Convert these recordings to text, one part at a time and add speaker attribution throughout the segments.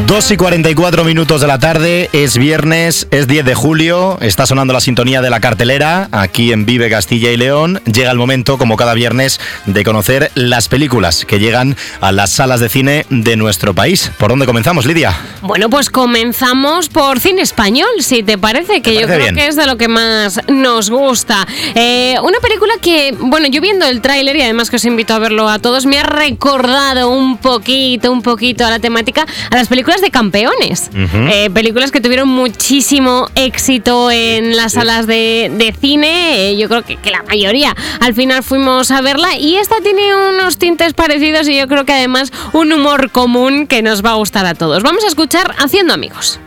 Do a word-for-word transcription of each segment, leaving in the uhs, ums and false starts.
Speaker 1: dos y cuarenta y cuatro minutos de la tarde, es viernes, es diez de julio, está sonando la sintonía de la cartelera aquí en Vive Castilla y León. Llega el momento, como cada viernes, de conocer las películas que llegan a las salas de cine de nuestro país. ¿Por dónde comenzamos, Lidia?
Speaker 2: Bueno, pues comenzamos por cine español, si te parece, que
Speaker 1: Me
Speaker 2: yo
Speaker 1: parece
Speaker 2: creo
Speaker 1: bien.
Speaker 2: que es de lo que más nos gusta. Eh, una película que, bueno, yo viendo el tráiler, y además que os invito a verlo a todos, me ha recordado un poquito, un poquito a la temática, a las películas de campeones.
Speaker 1: Uh-huh.
Speaker 2: Eh, películas que tuvieron muchísimo éxito en las
Speaker 1: Sí.
Speaker 2: salas de, de cine. Eh, yo creo que, que la mayoría al final fuimos a verla, y esta tiene unos tintes parecidos y yo creo que además un humor común que nos va a gustar a todos. Vamos a escuchar Haciendo Amigos.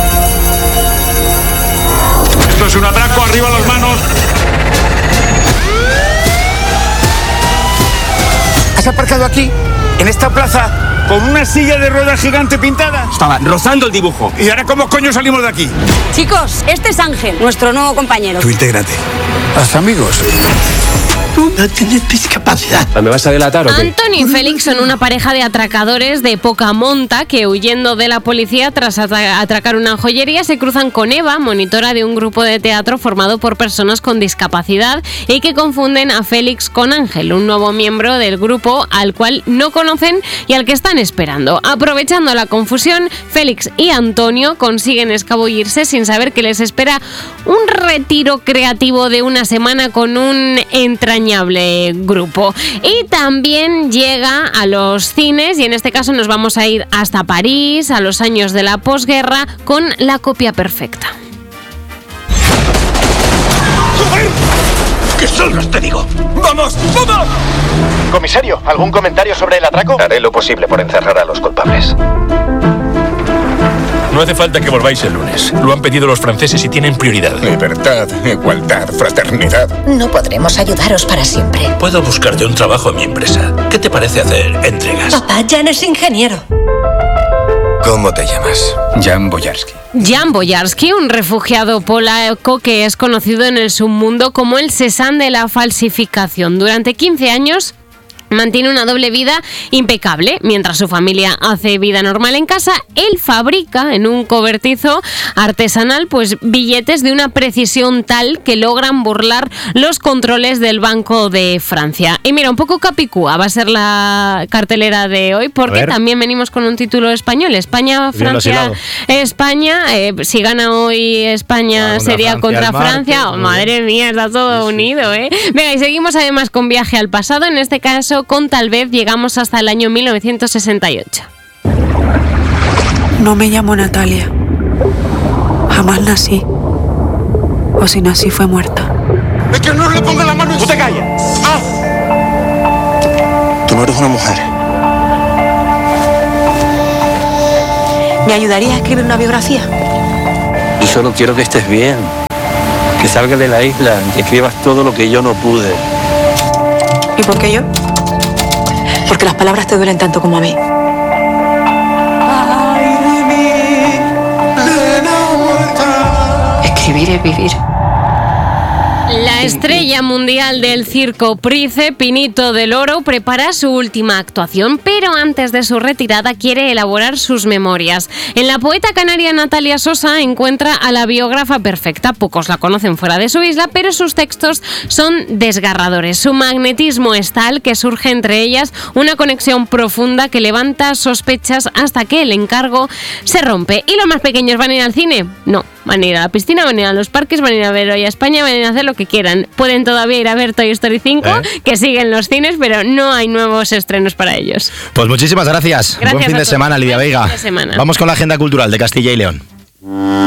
Speaker 3: Esto es un atraco, arriba las manos.
Speaker 4: ¿Has aparcado aquí? ¿En esta plaza?
Speaker 3: Con una silla de ruedas gigante pintada.
Speaker 4: Estaba rozando el dibujo.
Speaker 3: ¿Y ahora cómo coño salimos de aquí?
Speaker 5: Chicos, este es Ángel, nuestro nuevo compañero.
Speaker 4: Tú intégrate. Haz amigos. Tú no tienes discapacidad.
Speaker 6: ¿Me vas a delatar o qué?
Speaker 2: Anthony y Félix son una pareja de atracadores de poca monta que, huyendo de la policía tras atra- atracar una joyería, se cruzan con Eva, monitora de un grupo de teatro formado por personas con discapacidad, y que confunden a Félix con Ángel, un nuevo miembro del grupo al cual no conocen y al que están esperando. Aprovechando la confusión, Félix y Antonio consiguen escabullirse sin saber que les espera un retiro creativo de una semana con un entrañable grupo. Y también llega a los cines, y en este caso nos vamos a ir hasta París, a los años de la posguerra, con La copia perfecta.
Speaker 4: ¡Que salgas, te digo! ¡Vamos! ¡Vamos!
Speaker 7: Comisario, ¿algún comentario sobre el atraco? Haré lo posible por encerrar a los culpables.
Speaker 8: No hace falta que volváis el lunes. Lo han pedido los franceses y tienen prioridad.
Speaker 4: Libertad, igualdad, fraternidad.
Speaker 9: No podremos ayudaros para siempre.
Speaker 8: Puedo buscarte un trabajo en mi empresa. ¿Qué te parece hacer entregas?
Speaker 9: Papá ya no es ingeniero.
Speaker 4: ¿Cómo te llamas? Jan Boyarsky.
Speaker 2: Jan Boyarsky, un refugiado polaco que es conocido en el submundo como el Cézanne de la falsificación. Durante quince años mantiene una doble vida impecable. Mientras su familia hace vida normal en casa, él fabrica en un cobertizo artesanal pues billetes de una precisión tal que logran burlar los controles del Banco de Francia. Y mira, un poco capicúa va a ser la cartelera de hoy, porque también venimos con un título español. España, Francia, España. Eh, si gana hoy España,
Speaker 1: Ah, contra
Speaker 2: sería
Speaker 1: Francia
Speaker 2: contra
Speaker 1: el martes,
Speaker 2: Francia. Oh, madre mía, está todo unido, ¿eh? Venga, y seguimos además con Viaje al pasado. En este caso, con Tal vez llegamos hasta el año mil novecientos sesenta y ocho.
Speaker 10: No me llamo Natalia. Jamás nací. O si nací fue muerta.
Speaker 4: ¡Es que no le ponga la mano! ¡Tú te callas! ¡Ah! Tú no eres una mujer.
Speaker 10: ¿Me ayudaría a escribir una biografía?
Speaker 6: Y solo quiero que estés bien. Que salgas de la isla, que escribas todo lo que yo no pude.
Speaker 10: ¿Y por qué yo? Porque las palabras te duelen tanto como a mí. Escribir es vivir.
Speaker 2: La estrella mundial del circo Price, Pinito del Oro, prepara su última actuación, pero antes de su retirada quiere elaborar sus memorias. En la poeta canaria Natalia Sosa encuentra a la biógrafa perfecta. Pocos la conocen fuera de su isla, pero sus textos son desgarradores. Su magnetismo es tal que surge entre ellas una conexión profunda que levanta sospechas hasta que el encargo se rompe. ¿Y los más pequeños van a ir al cine? No. Van a ir a la piscina, van a ir a los parques, van a ir a ver Hoy a España, van a ir a hacer lo que quieran. Pueden todavía ir a ver Toy Story cinco, ¿Eh? que siguen los cines, pero no hay nuevos estrenos para ellos.
Speaker 1: Pues muchísimas gracias.
Speaker 2: Gracias
Speaker 1: Buen fin
Speaker 2: a
Speaker 1: de
Speaker 2: todos.
Speaker 1: semana, Lidia
Speaker 2: Buen
Speaker 1: Veiga.
Speaker 2: fin de semana.
Speaker 1: Vamos con la agenda cultural de Castilla y León.